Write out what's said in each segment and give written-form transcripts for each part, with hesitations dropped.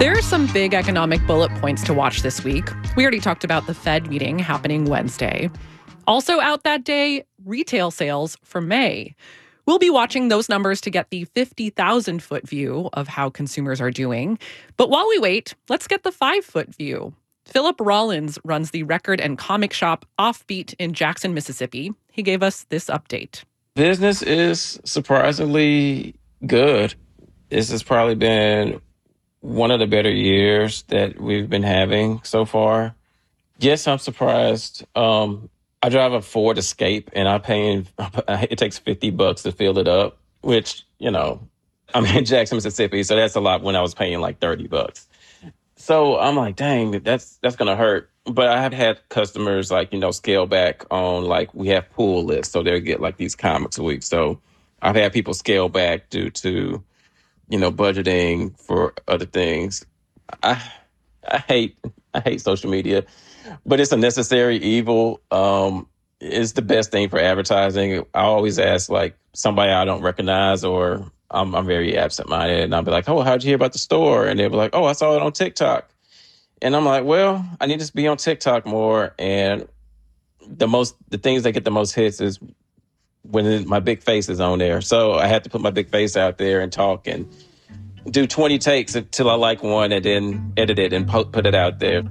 There are some big economic bullet points to watch this week. We already talked about the Fed meeting happening Wednesday. Also out that day, retail sales for May. We'll be watching those numbers to get the 50,000-foot view of how consumers are doing. But while we wait, let's get the 5-foot view. Philip Rollins runs the record and comic shop Offbeat in Jackson, Mississippi. He gave us this update. Business is surprisingly good. This has probably been one of the better years that we've been having so far. Yes, I'm surprised. I drive a Ford Escape and it takes $50 to fill it up, which, I'm in Jackson, Mississippi, so that's a lot when I was paying like $30. So I'm like, dang, that's going to hurt. But I have had customers scale back on we have pool lists. So they'll get these comics a week. So I've had people scale back due to, budgeting for other things. I hate social media, but it's a necessary evil. It's the best thing for advertising. I always ask somebody I don't recognize, or I'm very absent-minded, and I'll be like, "Oh, how'd you hear about the store?" And they'll be like, "Oh, I saw it on TikTok." And I'm like, "Well, I need to be on TikTok more." And the things that get the most hits is when my big face is on there. So I have to put my big face out there and talk and do 20 takes until I like one, and then edit it and put it out there.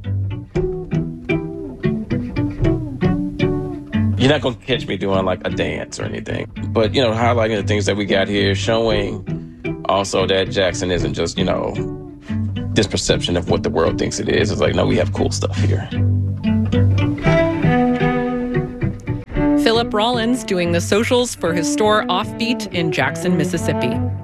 You're not going to catch me doing a dance or anything, but, highlighting the things that we got here, showing also that Jackson isn't just, this perception of what the world thinks it is. It's no, we have cool stuff here. Philip Rollins doing the socials for his store Offbeat in Jackson, Mississippi.